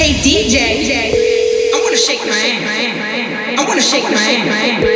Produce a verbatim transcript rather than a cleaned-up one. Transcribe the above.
Hey D J, I wanna shake my ass. I wanna shake my ass.